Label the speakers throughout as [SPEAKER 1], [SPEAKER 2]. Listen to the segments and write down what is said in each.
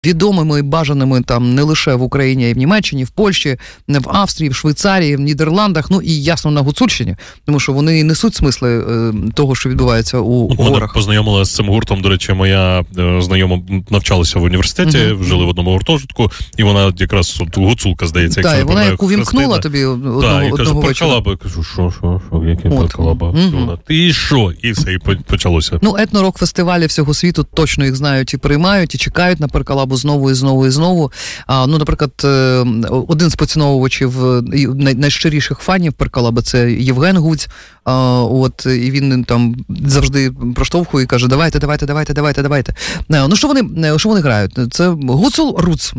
[SPEAKER 1] відомими і бажаними там не лише в Україні, а й в Німеччині, в Польщі, в Австрії, в Швейцарії, в Нідерландах, ну і, ясно, на Гуцульщині, тому що вони несуть смисли того, що відбувається у горах.
[SPEAKER 2] Мене познайомила з цим гуртом, до речі, моя знайома навчалася в університеті, жили в одному гуртожитку, і вона якраз гуцулка, здається.
[SPEAKER 1] Так, вона як увімкнула тобі одного вечора. Так, і кажу,
[SPEAKER 2] перкалаба. Я кажу, що, які перкалаба? І що? І все, і почалося.
[SPEAKER 1] Ну, етно-рок-фестивалі всього світу точно їх знають і приймають, і чекають на перкалабу знову і знову і знову. Ну, наприклад, один з поціновувачів найщиріших фанів перкалаби – це Євген Гуць. І він там завжди проштовхує і каже, давайте. Ну, що вони грають? Це гуцул-руц.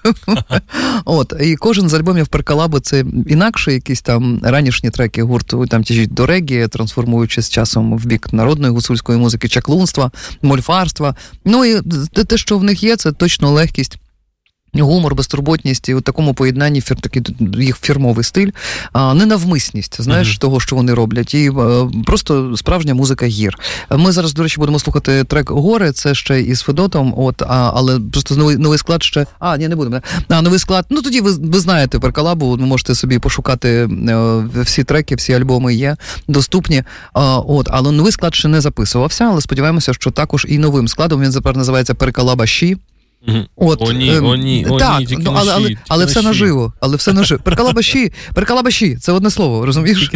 [SPEAKER 1] І кожен з альбомів перкалаби – це інакше якісь там ранішні треки гурту, там тяжіть до регі, трансформуючись з часом в бік народної гуцульської музики, чаклунства, мольфарства. Ну, і те, що в них є, це точно легкість, гумор, безтурботність і у такому поєднанні такий їх фірмовий стиль, ненавмисність, знаєш, того, що вони роблять, і просто справжня музика гір. Ми зараз, до речі, будемо слухати трек «Гори», це ще із Федотом, але просто новий склад ще... не будемо. Новий склад, ну тоді ви знаєте перкалабу, ви можете собі пошукати всі треки, всі альбоми є доступні, але новий склад ще не записувався, але сподіваємося, що також і новим складом, він тепер називається «Перкалаба Ші». Але все наживо. Перкалаба Ші, це одне слово, розумієш?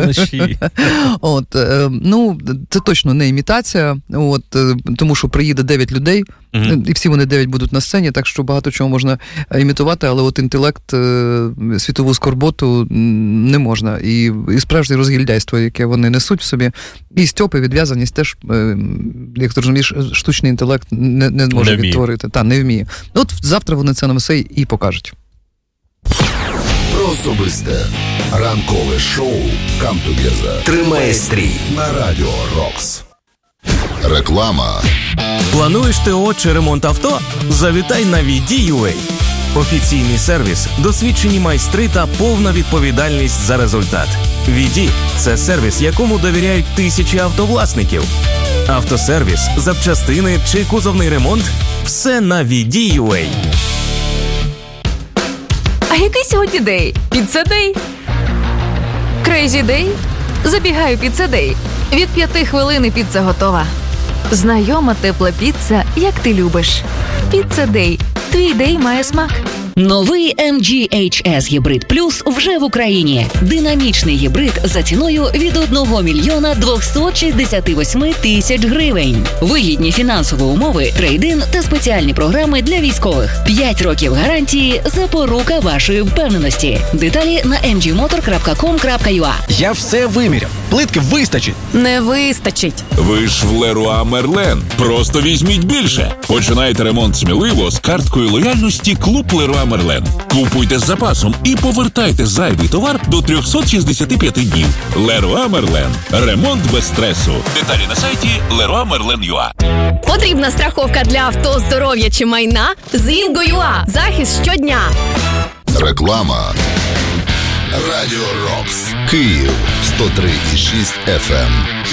[SPEAKER 1] Ну, це точно не імітація, тому що приїде 9 людей, і всі вони 9 будуть на сцені, так що багато чого можна імітувати, але інтелект, світову скорботу не можна. І справжнє розгільдяйство, яке вони несуть в собі, і стьопи, відв'язаність теж, як ти розумієш, штучний інтелект не може відтворити. Не вміє. Завтра вони це нам все і покажуть.
[SPEAKER 3] Особисте ранкове шоу «Come Together» тримає стрій на Радіо Рокс. Реклама.
[SPEAKER 4] Плануєш ТО чи ремонт авто? Завітай на VD.UA. Офіційний сервіс, досвідчені майстри та повна відповідальність за результат. VD – це сервіс, якому довіряють тисячі автовласників. Автосервіс, запчастини чи кузовний ремонт – все на VD.UA.
[SPEAKER 5] А який сьогодні день? Піцца-дей? Крейзі-дей? Забігаю піцца-дей. Від 5 хвилин піца готова. Знайома тепла піца, як ти любиш. Піцца-дей. Твій дей має смак.
[SPEAKER 6] Новий MG HS Hybrid Plus вже в Україні. Динамічний гібрид за ціною від 1 мільйона 268 тисяч гривень. Вигідні фінансові умови, трейд-ін та спеціальні програми для військових. 5 років гарантії – запорука вашої впевненості. Деталі на mgmotor.com.ua.
[SPEAKER 7] Я все виміряв. Плитки вистачить.
[SPEAKER 5] Не вистачить.
[SPEAKER 8] Ви ж в Леруа Мерлен. Просто візьміть більше. Починайте ремонт сміливо з карткою лояльності «Клуб Леруа Мерлен». Купуйте з запасом і повертайте зайвий товар до 365 днів. Леруа Мерлен. Ремонт без стресу. Деталі на сайті leroymerlen.ua.
[SPEAKER 5] Потрібна страховка для авто, здоров'я чи майна? З Інго.ua. Захист щодня.
[SPEAKER 3] Реклама. Радіо Рокс. Київ 103,6 FM.